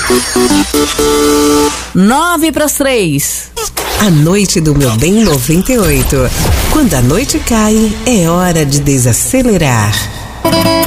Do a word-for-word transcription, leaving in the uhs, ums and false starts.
Nove para as três. A noite do Meu Bem noventa e oito. Quando a noite cai, é hora de desacelerar.